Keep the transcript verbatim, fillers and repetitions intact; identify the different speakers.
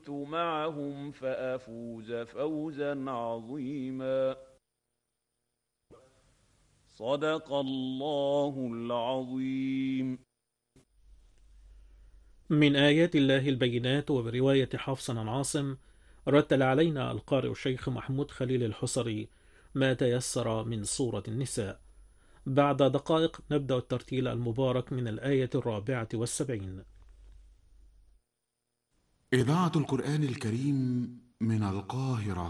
Speaker 1: معهم فأفوز فوزا عظيما. صدق الله العظيم.
Speaker 2: من آيات الله البينات. وبرواية حفص عن عاصم رتل علينا القارئ الشيخ محمود خليل الحصري ما تيسر من سورة النساء. بعد دقائق نبدأ الترتيل المبارك من الآية الرابعة والسبعين.
Speaker 3: إذاعة القرآن الكريم من القاهرة.